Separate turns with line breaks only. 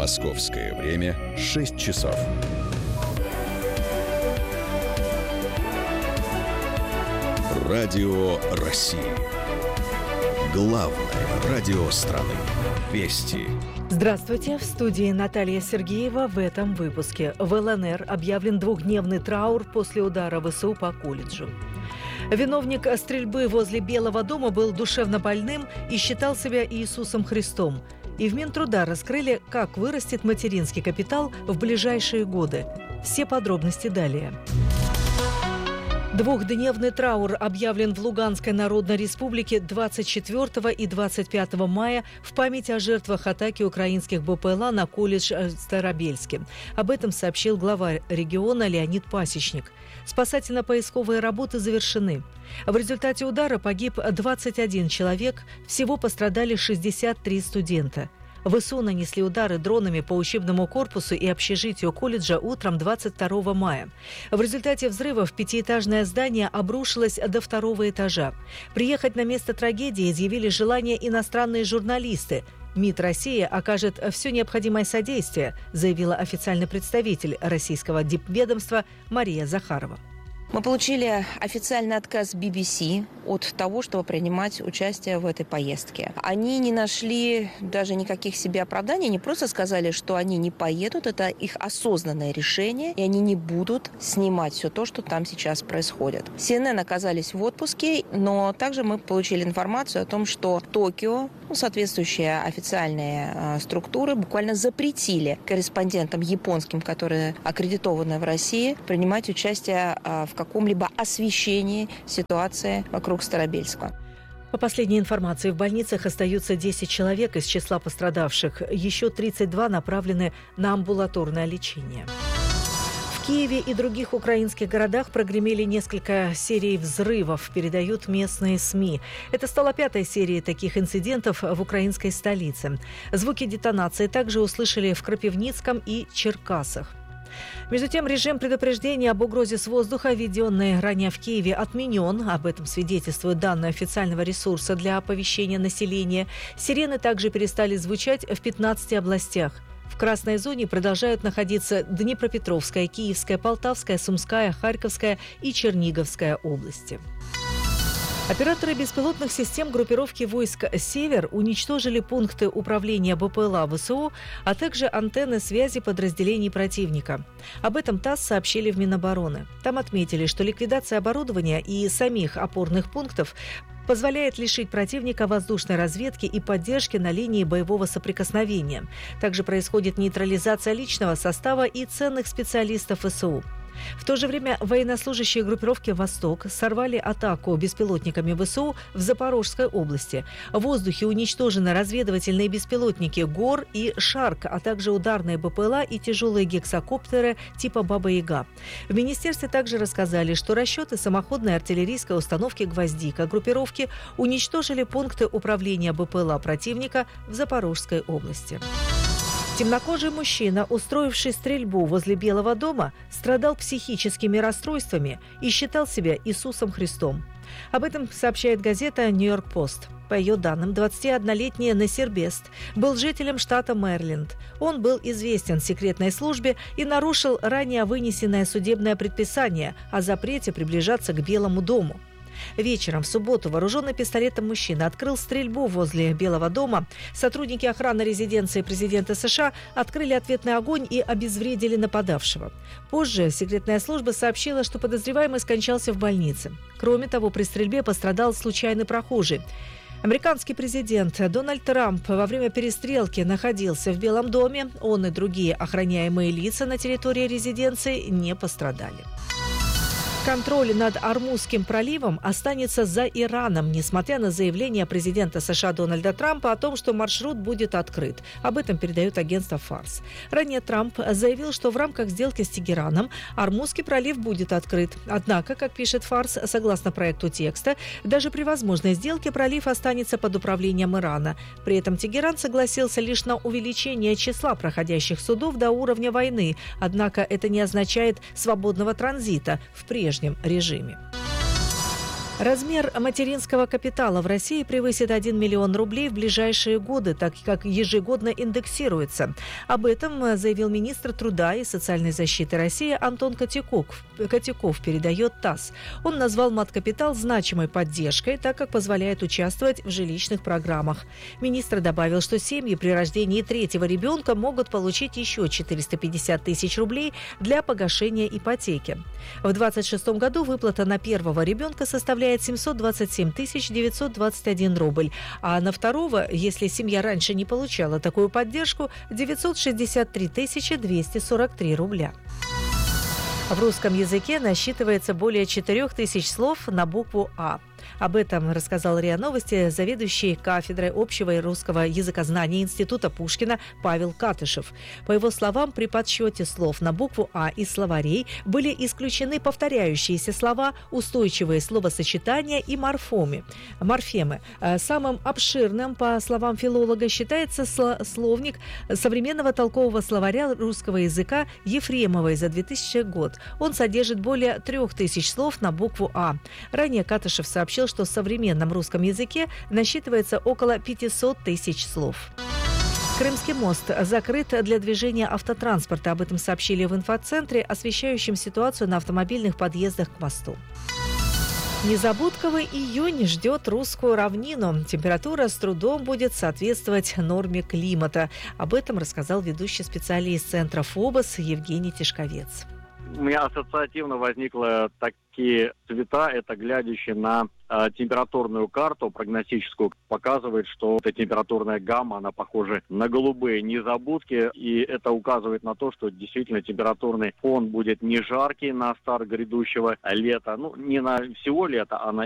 Московское время 6 часов. Радио России. Главное радио страны. Вести.
Здравствуйте. В студии Наталья Сергеева. В этом выпуске. В ЛНР объявлен двухдневный траур после удара ВСУ по колледжу. Виновник стрельбы возле Белого дома был душевно больным и считал себя Иисусом Христом. И в Минтруда раскрыли, как вырастет материнский капитал в ближайшие годы. Все подробности далее. Двухдневный траур объявлен в Луганской Народной Республике 24 и 25 мая в память о жертвах атаки украинских БПЛА на колледж в Старобельске. Об этом сообщил глава региона Леонид Пасечник. Спасательно-поисковые работы завершены. В результате удара погиб 21 человек, всего пострадали 63 студента. ВСУ нанесли удары дронами по учебному корпусу и общежитию колледжа утром 22 мая. В результате взрывов пятиэтажное здание обрушилось до второго этажа. Приехать на место трагедии изъявили желание иностранные журналисты. МИД России окажет все необходимое содействие, заявила официальный представитель российского дипведомства Мария Захарова.
Мы получили официальный отказ BBC от того, чтобы принимать участие в этой поездке. Они не нашли даже никаких себе оправданий, они просто сказали, что они не поедут, это их осознанное решение, и они не будут снимать все то, что там сейчас происходит. CNN оказались в отпуске, но также мы получили информацию о том, что Токио, соответствующие официальные структуры, буквально запретили корреспондентам японским, которые аккредитованы в России, принимать участие в каком-либо освещении ситуации вокруг Старобельска.
По последней информации, в больницах остаются 10 человек из числа пострадавших. Еще 32 направлены на амбулаторное лечение. В Киеве и других украинских городах прогремели несколько серий взрывов, передают местные СМИ. Это стала 5-я серия таких инцидентов в украинской столице. Звуки детонации также услышали в Крапивницком и Черкасах. Между тем, режим предупреждения об угрозе с воздуха, введенный ранее в Киеве, отменен. Об этом свидетельствуют данные официального ресурса для оповещения населения. Сирены также перестали звучать в 15 областях. В красной зоне продолжают находиться Днепропетровская, Киевская, Полтавская, Сумская, Харьковская и Черниговская области. Операторы беспилотных систем группировки войск «Север» уничтожили пункты управления БПЛА ВСУ, а также антенны связи подразделений противника. Об этом ТАСС сообщили в Минобороны. Там отметили, что ликвидация оборудования и самих опорных пунктов позволяет лишить противника воздушной разведки и поддержки на линии боевого соприкосновения. Также происходит нейтрализация личного состава и ценных специалистов ВСУ. В то же время военнослужащие группировки «Восток» сорвали атаку беспилотниками ВСУ в Запорожской области. В воздухе уничтожены разведывательные беспилотники «ГОР» и «Шарк», а также ударные БПЛА и тяжелые гексакоптеры типа «Баба-Яга». В министерстве также рассказали, что расчеты самоходной артиллерийской установки «Гвоздика» группировки уничтожили пункты управления БПЛА противника в Запорожской области. Темнокожий мужчина, устроивший стрельбу возле Белого дома, страдал психическими расстройствами и считал себя Иисусом Христом. Об этом сообщает газета «Нью-Йорк Пост». По ее данным, 21-летний Насир Бест был жителем штата Мэриленд. Он был известен секретной службе и нарушил ранее вынесенное судебное предписание о запрете приближаться к Белому дому. Вечером в субботу вооруженный пистолетом мужчина открыл стрельбу возле Белого дома. Сотрудники охраны резиденции президента США открыли ответный огонь и обезвредили нападавшего. Позже секретная служба сообщила, что подозреваемый скончался в больнице. Кроме того, при стрельбе пострадал случайный прохожий. Американский президент Дональд Трамп во время перестрелки находился в Белом доме. Он и другие охраняемые лица на территории резиденции не пострадали. Контроль над Ормузским проливом останется за Ираном, несмотря на заявление президента США Дональда Трампа о том, что маршрут будет открыт. Об этом передает агентство Фарс. Ранее Трамп заявил, что в рамках сделки с Тегераном Ормузский пролив будет открыт. Однако, как пишет Фарс, согласно проекту текста, даже при возможной сделке пролив останется под управлением Ирана. При этом Тегеран согласился лишь на увеличение числа проходящих судов до уровня войны. Однако это не означает свободного транзита в прежнем режиме. Размер материнского капитала в России превысит 1 миллион рублей в ближайшие годы, так как ежегодно индексируется. Об этом заявил министр труда и социальной защиты России Антон Котяков, передает ТАСС. Он назвал мат-капитал значимой поддержкой, так как позволяет участвовать в жилищных программах. Министр добавил, что семьи при рождении третьего ребенка могут получить еще 450 тысяч рублей для погашения ипотеки. В 2026 году выплата на первого ребенка составляет 727 921 рубль, а на второго, если семья раньше не получала такую поддержку, 963 243 рубля. В русском языке насчитывается более 4000 слов на букву «А». Об этом рассказал РИА Новости заведующий кафедрой общего и русского языкознания Института Пушкина Павел Катышев. По его словам, при подсчете слов на букву «А» из словарей были исключены повторяющиеся слова, устойчивые словосочетания и морфемы. Самым обширным, по словам филолога, считается словник современного толкового словаря русского языка Ефремовой за 2000 год. Он содержит более 3000 слов на букву «А». Ранее Катышев сообщил, что в современном русском языке насчитывается около 500 тысяч слов. Крымский мост закрыт для движения автотранспорта. Об этом сообщили в инфоцентре, освещающем ситуацию на автомобильных подъездах к мосту. Незабудковый июнь ждет русскую равнину. Температура с трудом будет соответствовать норме климата. Об этом рассказал ведущий специалист центра ФОБОС Евгений Тишковец.
У меня ассоциативно возникло такие цвета, это глядящие на температурную карту прогностическую, показывает, что эта температурная гамма, она похожа на голубые незабудки, и это указывает на то, что действительно температурный фон будет не жаркий на старт грядущего лета, не на всего лета, а на